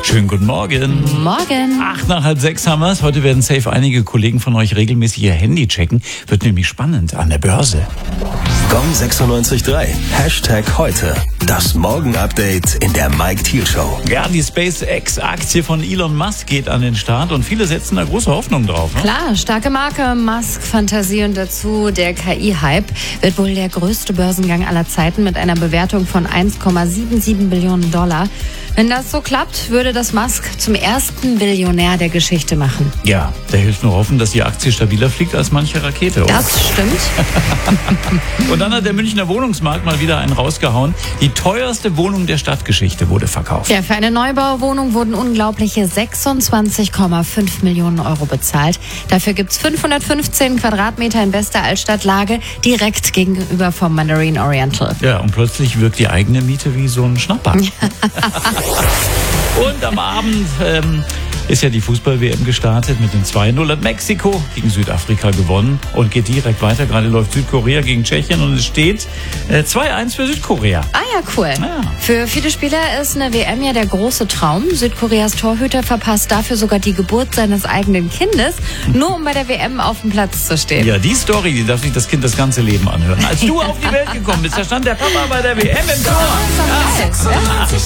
Schönen guten Morgen. Morgen. 5:08 haben wir es. Heute werden safe einige Kollegen von euch regelmäßig ihr Handy checken. Wird nämlich spannend an der Börse. Gong 96.3. #heute. Das Morgen-Update in der Mike Thiel Show. Ja, die SpaceX-Aktie von Elon Musk geht an den Start und viele setzen da große Hoffnung drauf. Ne? Klar, starke Marke, Musk-Fantasie und dazu der KI-Hype wird wohl der größte Börsengang aller Zeiten mit einer Bewertung von 1,77 Billionen $. Wenn das so klappt, würde das Musk zum ersten Billionär der Geschichte machen. Ja, da hilft nur hoffen, dass die Aktie stabiler fliegt als manche Rakete. Oder? Das stimmt. Und dann hat der Münchner Wohnungsmarkt mal wieder einen rausgehauen. Die teuerste Wohnung der Stadtgeschichte wurde verkauft. Ja, für eine Neubauwohnung wurden unglaubliche 26,5 Millionen € bezahlt. Dafür gibt's 515 Quadratmeter in bester Altstadtlage, direkt gegenüber vom Mandarin Oriental. Ja, und plötzlich wirkt die eigene Miete wie so ein Schnapper. Und am Abend ist ja die Fußball-WM gestartet mit dem 2:0. Hat Mexiko gegen Südafrika gewonnen und geht direkt weiter. Gerade läuft Südkorea gegen Tschechien und es steht 2:1 für Südkorea. Ah ja, cool. Ja. Für viele Spieler ist eine WM ja der große Traum. Südkoreas Torhüter verpasst dafür sogar die Geburt seines eigenen Kindes, nur um bei der WM auf dem Platz zu stehen. Ja, die Story, die darf sich das Kind das ganze Leben anhören. Als du auf die Welt gekommen bist, da stand der Papa bei der WM im Tor. Ja.